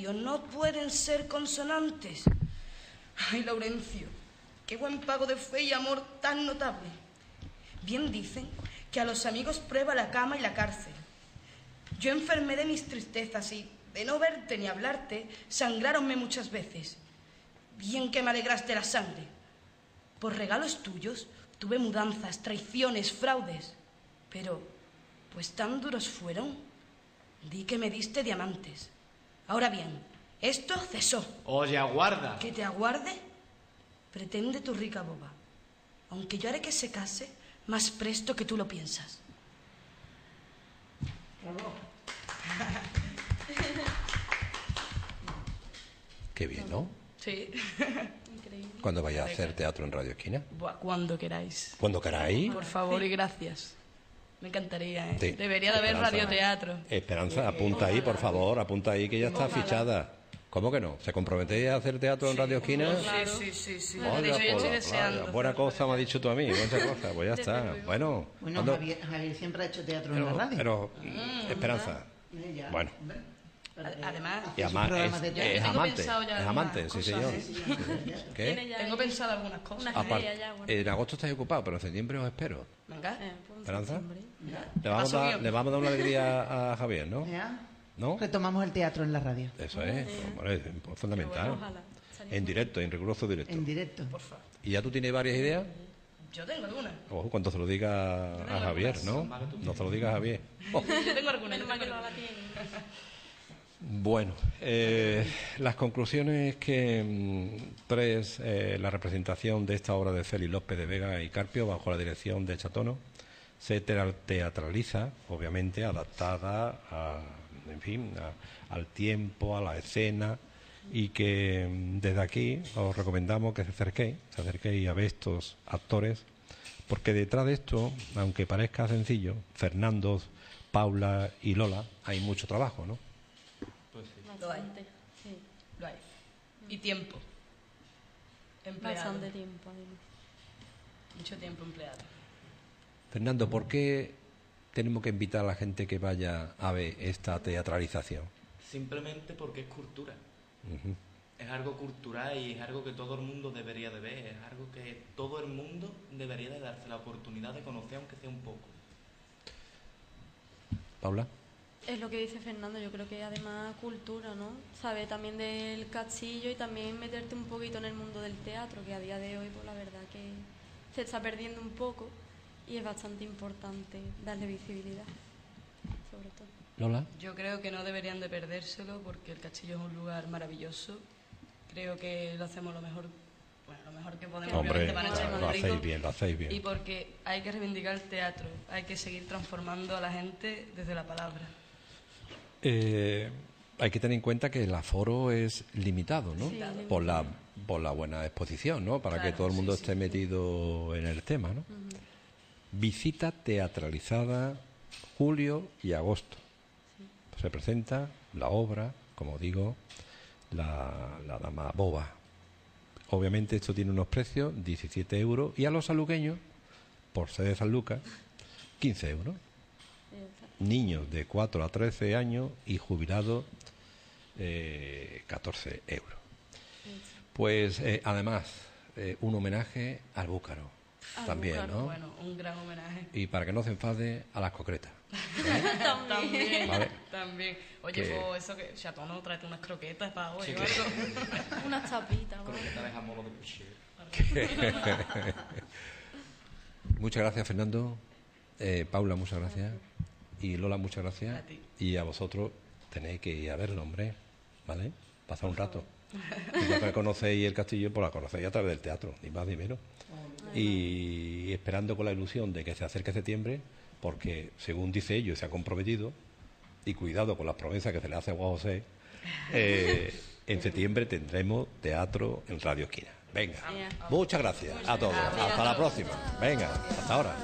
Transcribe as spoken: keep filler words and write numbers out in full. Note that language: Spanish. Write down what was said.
Laurencio, no pueden ser consonantes. Ay, Laurencio, qué buen pago de fe y amor tan notable. Bien dicen que a los amigos prueba la cama y la cárcel. Yo enfermé de mis tristezas y, de no verte ni hablarte, sangráronme muchas veces. Bien que me alegraste la sangre. Por regalos tuyos tuve mudanzas, traiciones, fraudes. Pero, pues tan duros fueron, di que me diste diamantes. Ahora bien, esto cesó. Oye, aguarda. ¿Que te aguarde? Pretende tu rica boba. Aunque yo haré que se case más presto que tú lo piensas. Bravo. Qué bien, ¿no? Sí. Increíble. ¿Cuándo vais a hacer teatro en Radio Esquina? Buah, cuando queráis. ¿Cuándo queráis? Por favor y gracias. Me encantaría, ¿eh? Sí. Debería de haber Esperanza. radioteatro. Esperanza, apunta ahí, por favor, apunta ahí que ya está fichada. ¿Cómo que no? ¿Se comprometéis a hacer teatro en Radio Esquina? Sí, sí, sí, sí. Oiga, De hecho, yo pues, estoy deseando. vaya, buena cosa me has dicho tú a mí, buena cosa, pues ya está. Bueno, Bueno, ¿cuándo? Javier, Javier siempre ha hecho teatro pero, en la radio. pero, Esperanza, Eh, ya, bueno. hombre, para que Además- hace y sus además programas es, de es teatro. Tengo amante, pensado ya es amante, sí algunas señor. cosas, Sí, sí, ya. ¿Qué? Tiene ya Tengo ahí pensado algunas cosas. Una Aparte, feria ya, bueno. en agosto estáis ocupado, pero en septiembre os espero. Venga. Eh, pues en ¿Esperanza? septiembre. Le vamos, a Paso dar, bien. le vamos a dar una alegría a Javier, ¿no? ¿Ya? ¿No? Retomamos el teatro en la radio. Eso es, bueno, es fundamental. Ojalá. En directo, en riguroso directo. En directo. Por favor. ¿Y ya tú tienes varias ideas? Yo tengo algunas. Ojo, cuando se lo diga a Javier, ¿no? No se lo diga a Javier. Oh. Yo tengo algunas. Menos yo mal que tengo lo haga algunas. bien. Bueno, eh, las conclusiones que mm, tres, eh, la representación de esta obra de Félix López de Vega y Carpio, bajo la dirección de Chatono, se te- teatraliza, obviamente, adaptada a, en fin, a- al tiempo, a la escena, y que mm, desde aquí os recomendamos que se acerquéis, se acerquéis a ver estos actores, porque detrás de esto, aunque parezca sencillo, Fernando, Paula y Lola, hay mucho trabajo, ¿no? Pues sí. Bastante. Sí. Lo hay. Y tiempo. Empleado. Bastante tiempo, además. Mucho tiempo empleado. Fernando, ¿por qué tenemos que invitar a la gente que vaya a ver esta teatralización? Simplemente porque es cultura. Ujú. Es algo cultural y es algo que todo el mundo debería de ver. Es algo que todo el mundo debería de darse la oportunidad de conocer, aunque sea un poco. Paula. Es lo que dice Fernando, yo creo que además cultura, ¿no? Saber también del castillo y también meterte un poquito en el mundo del teatro, que a día de hoy, pues la verdad que se está perdiendo un poco y es bastante importante darle visibilidad, sobre todo. Lola. Yo creo que no deberían de perdérselo porque el castillo es un lugar maravilloso. Creo que lo hacemos lo mejor, bueno, lo mejor que podemos, Hombre, obviamente, para nuestro lo público. hacéis bien, lo hacéis bien. Y porque hay que reivindicar el teatro, hay que seguir transformando a la gente desde la palabra. Eh, hay que tener en cuenta que el aforo es limitado, ¿no? Sí, limitado. Por la por la buena exposición, ¿no? Para Claro, que todo el mundo sí, sí. esté metido en el tema, ¿no? Visita teatralizada julio y agosto. Se presenta la obra, como digo, la, la Dama Boba. Obviamente esto tiene unos precios, diecisiete euros, y a los saluqueños, por ser de San Lucas, quince euros. Niños de cuatro a trece años y jubilados, eh, catorce euros. Pues eh, además, eh, un homenaje al Búcaro, Al también, Búcaro, ¿no? Bueno, un gran homenaje. Y para que no se enfade, a las concretas. También, Vale. también. Oye, Que- pues eso que Chatono, tráete unas croquetas para hoy Sí, o que- algo. Unas tapitas, ¿no? Croqueta de jamón o de puchero. Muchas gracias, Fernando. Eh, Paula, muchas gracias. Y Lola, muchas gracias. A ti. Y a vosotros tenéis que ir a verlo, hombre. ¿Vale? Pasar un rato. Y ya que conocéis el castillo, pues la conocéis a través del teatro, ni más ni menos. Y esperando con la ilusión de que se acerque septiembre, porque según dice ellos, se ha comprometido, y cuidado con las promesas que se le hace a Juan José, eh, en septiembre tendremos teatro en Radio Esquina. Venga, Bien. muchas gracias a todos. Hasta la próxima. Venga, hasta ahora.